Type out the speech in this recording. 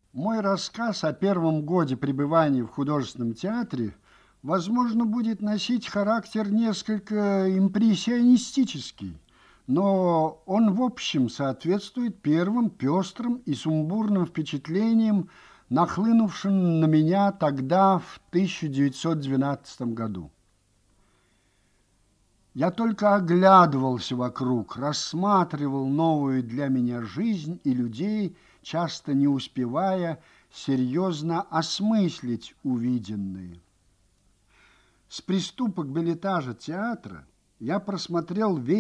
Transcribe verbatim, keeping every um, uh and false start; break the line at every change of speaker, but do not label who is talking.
Мой рассказ о первом годе пребывания в художественном театре, возможно, будет носить характер несколько импрессионистический, но он, в общем, соответствует первым пестрым и сумбурным впечатлениям, нахлынувшим на меня тогда, в тысяча девятьсот двенадцатом году. Я только оглядывался вокруг, рассматривал новую для меня жизнь и людей, часто не успевая серьезно осмыслить увиденное. С приступа к бельэтажа театра я просмотрел весь